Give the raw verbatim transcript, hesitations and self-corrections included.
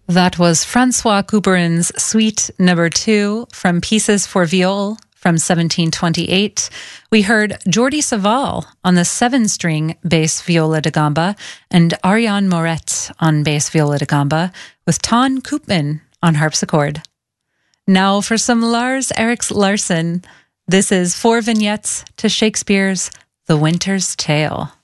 That was Francois Couperin's Suite Number Two from Pieces for Viol from seventeen twenty-eight. We heard Jordi Savall on the seven-string bass viola da gamba and Ariane Moret on bass viola da gamba with Ton Koopman on harpsichord. Now for some Lars Eriks Larsson. This is Four Vignettes to Shakespeare's The Winter's Tale.